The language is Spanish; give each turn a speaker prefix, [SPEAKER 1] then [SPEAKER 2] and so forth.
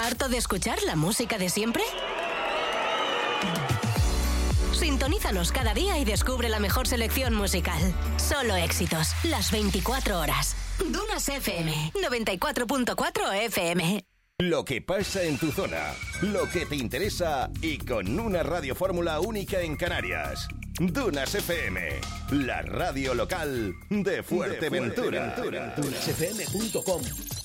[SPEAKER 1] ¿Harto de escuchar la música de siempre? Sintonízanos cada día y descubre la mejor selección musical. Solo éxitos, las 24 horas. Dunas FM, 94.4 FM.
[SPEAKER 2] Lo que pasa en tu zona, lo que te interesa y con una radiofórmula única en Canarias. Dunas FM, la radio local de Fuerteventura.
[SPEAKER 3] DunasFM.com